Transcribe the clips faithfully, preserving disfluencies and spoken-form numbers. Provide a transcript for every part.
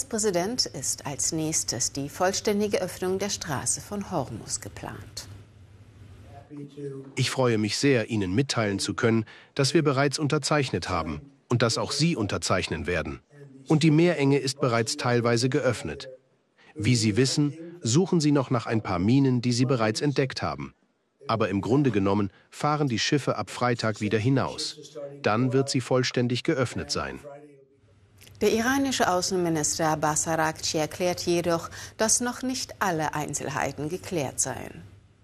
US-Präsident ist als nächstes die vollständige Öffnung der Straße von Hormuz geplant. Ich freue mich sehr, Ihnen mitteilen zu können, dass wir bereits unterzeichnet haben und dass auch Sie unterzeichnen werden. Und die Meerenge ist bereits teilweise geöffnet. Wie Sie wissen, suchen Sie noch nach ein paar Minen, die Sie bereits entdeckt haben. Aber im Grunde genommen fahren die Schiffe ab Freitag wieder hinaus. Dann wird sie vollständig geöffnet sein. Der iranische Außenminister Abbas Araghchi erklärt jedoch, dass noch nicht alle Einzelheiten geklärt seien.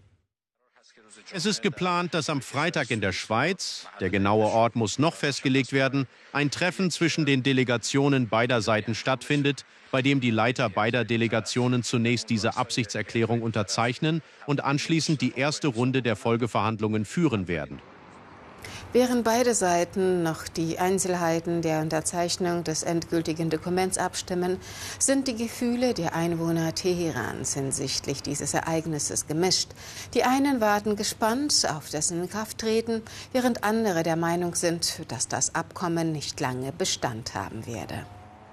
Es ist geplant, dass am Freitag in der Schweiz, der genaue Ort muss noch festgelegt werden, ein Treffen zwischen den Delegationen beider Seiten stattfindet, bei dem die Leiter beider Delegationen zunächst diese Absichtserklärung unterzeichnen und anschließend die erste Runde der Folgeverhandlungen führen werden. Während beide Seiten noch die Einzelheiten der Unterzeichnung des endgültigen Dokuments abstimmen, sind die Gefühle der Einwohner Teherans hinsichtlich dieses Ereignisses gemischt. Die einen warten gespannt auf dessen Inkrafttreten, während andere der Meinung sind, dass das Abkommen nicht lange Bestand haben werde.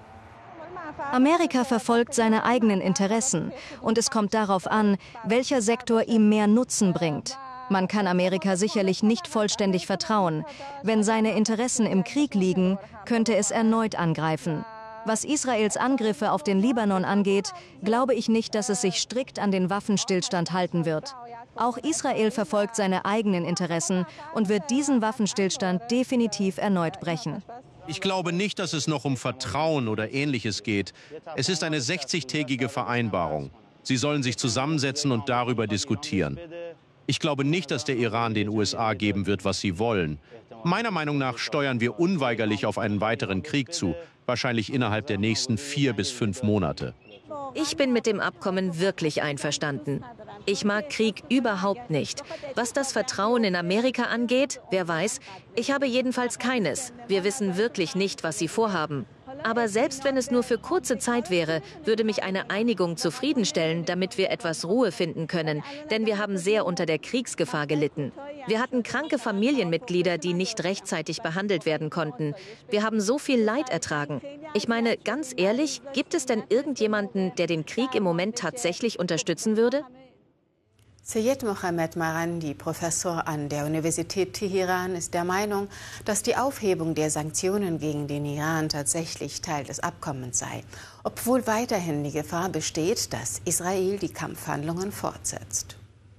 Amerika verfolgt seine eigenen Interessen und es kommt darauf an, welcher Sektor ihm mehr Nutzen bringt. Man kann Amerika sicherlich nicht vollständig vertrauen. Wenn seine Interessen im Krieg liegen, könnte es erneut angreifen. Was Israels Angriffe auf den Libanon angeht, glaube ich nicht, dass es sich strikt an den Waffenstillstand halten wird. Auch Israel verfolgt seine eigenen Interessen und wird diesen Waffenstillstand definitiv erneut brechen. Ich glaube nicht, dass es noch um Vertrauen oder Ähnliches geht. Es ist eine sechzigtägige Vereinbarung. Sie sollen sich zusammensetzen und darüber diskutieren. Ich glaube nicht, dass der Iran den U S A geben wird, was sie wollen. Meiner Meinung nach steuern wir unweigerlich auf einen weiteren Krieg zu, wahrscheinlich innerhalb der nächsten vier bis fünf Monate. Ich bin mit dem Abkommen wirklich einverstanden. Ich mag Krieg überhaupt nicht. Was das Vertrauen in Amerika angeht, wer weiß, ich habe jedenfalls keines. Wir wissen wirklich nicht, was sie vorhaben. Aber selbst wenn es nur für kurze Zeit wäre, würde mich eine Einigung zufriedenstellen, damit wir etwas Ruhe finden können. Denn wir haben sehr unter der Kriegsgefahr gelitten. Wir hatten kranke Familienmitglieder, die nicht rechtzeitig behandelt werden konnten. Wir haben so viel Leid ertragen. Ich meine, ganz ehrlich, gibt es denn irgendjemanden, der den Krieg im Moment tatsächlich unterstützen würde? Seyed Mohammed Marandi, Professor an der Universität Teheran, ist der Meinung, dass die Aufhebung der Sanktionen gegen den Iran tatsächlich Teil des Abkommens sei, obwohl weiterhin die Gefahr besteht, dass Israel die Kampfhandlungen fortsetzt.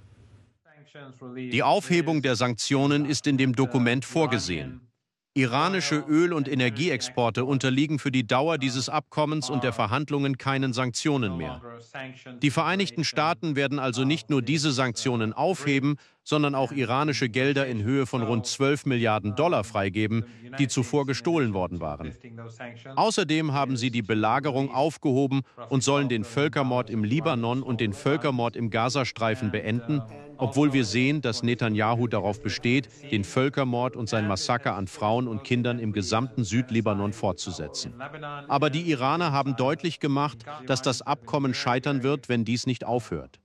Die Aufhebung der Sanktionen ist in dem Dokument vorgesehen. Iranische Öl- und Energieexporte unterliegen für die Dauer dieses Abkommens und der Verhandlungen keinen Sanktionen mehr. Die Vereinigten Staaten werden also nicht nur diese Sanktionen aufheben, sondern auch iranische Gelder in Höhe von rund zwölf Milliarden Dollar freigeben, die zuvor gestohlen worden waren. Außerdem haben sie die Belagerung aufgehoben und sollen den Völkermord im Libanon und den Völkermord im Gazastreifen beenden, obwohl wir sehen, dass Netanyahu darauf besteht, den Völkermord und sein Massaker an Frauen und Kindern im gesamten Südlibanon fortzusetzen. Aber die Iraner haben deutlich gemacht, dass das Abkommen scheitern wird, wenn dies nicht aufhört.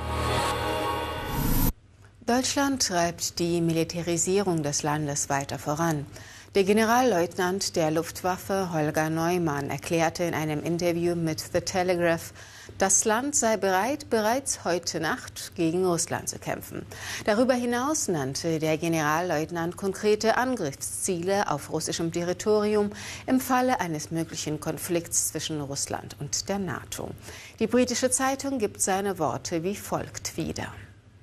Deutschland treibt die Militarisierung des Landes weiter voran. Der Generalleutnant der Luftwaffe Holger Neumann erklärte in einem Interview mit The Telegraph, das Land sei bereit, bereits heute Nacht gegen Russland zu kämpfen. Darüber hinaus nannte der Generalleutnant konkrete Angriffsziele auf russischem Territorium im Falle eines möglichen Konflikts zwischen Russland und der NATO. Die britische Zeitung gibt seine Worte wie folgt wieder.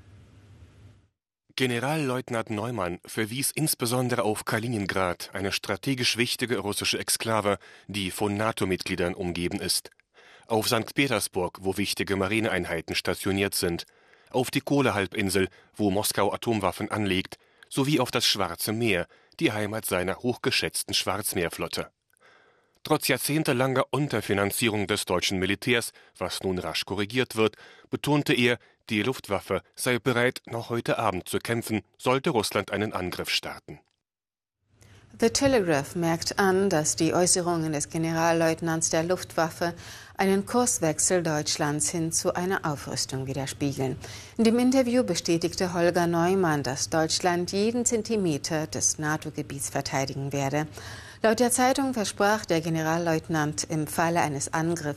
Generalleutnant Neumann verwies insbesondere auf Kaliningrad, eine strategisch wichtige russische Exklave, die von NATO-Mitgliedern umgeben ist. Auf Sankt Petersburg, wo wichtige Marineeinheiten stationiert sind, auf die Kola-Halbinsel, wo Moskau Atomwaffen anlegt, sowie auf das Schwarze Meer, die Heimat seiner hochgeschätzten Schwarzmeerflotte. Trotz jahrzehntelanger Unterfinanzierung des deutschen Militärs, was nun rasch korrigiert wird, betonte er, die Luftwaffe sei bereit, noch heute Abend zu kämpfen, sollte Russland einen Angriff starten. The Telegraph merkt an, dass die Äußerungen des Generalleutnants der Luftwaffe einen Kurswechsel Deutschlands hin zu einer Aufrüstung widerspiegeln. In dem Interview bestätigte Holger Neumann, dass Deutschland jeden Zentimeter des NATO-Gebiets verteidigen werde. Laut der Zeitung versprach der Generalleutnant im Falle eines Angriffs